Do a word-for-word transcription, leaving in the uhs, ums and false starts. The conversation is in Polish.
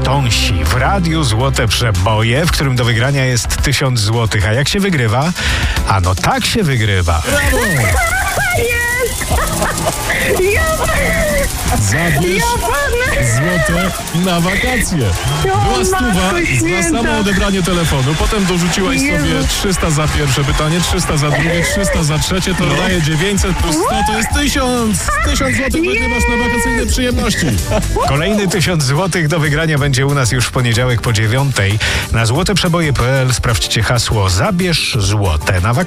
Stąsi w radiu Złote Przeboje, w którym do wygrania jest tysiąc złotych. A jak się wygrywa? Ano tak się wygrywa. Brawo! Zabierz złote na wakacje. Była stuwa za samo odebranie telefonu. Potem dorzuciłaś sobie trzysta za pierwsze pytanie, trzysta za drugie, trzysta za trzecie. To daje dziewięćset plus sto, to jest tysiąc. tysiąc złotych wygrywasz na wakacyjne przyjemności. Kolejny tysiąc złotych do wygrania będzie u nas już w poniedziałek po dziewiątej. Na złoteprzeboje kropka pe el sprawdźcie hasło Zabierz złote na wakacje.